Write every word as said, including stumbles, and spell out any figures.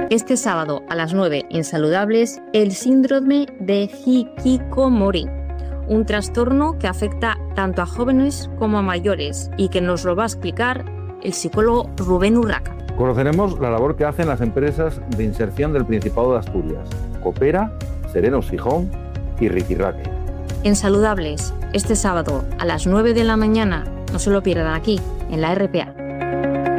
Este sábado a las nueve en Saludables, el síndrome de hikikomori, un trastorno que afecta tanto a jóvenes como a mayores y que nos lo va a explicar el psicólogo Rubén Urraca. Conoceremos la labor que hacen las empresas de inserción del Principado de Asturias, Coopera, Serenos Gijón y Ricirraque. En Saludables, este sábado a las nueve de la mañana, no se lo pierdan aquí, en la R P A.